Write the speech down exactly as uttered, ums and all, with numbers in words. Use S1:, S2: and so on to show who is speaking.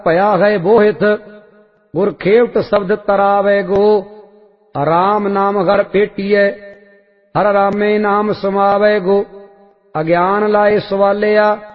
S1: भया है बोहित गुर खेवट शब्द तरावे गो। राम नाम घर पेटिए हर रामे नाम समावे गो। अज्ञान लाए सवालिया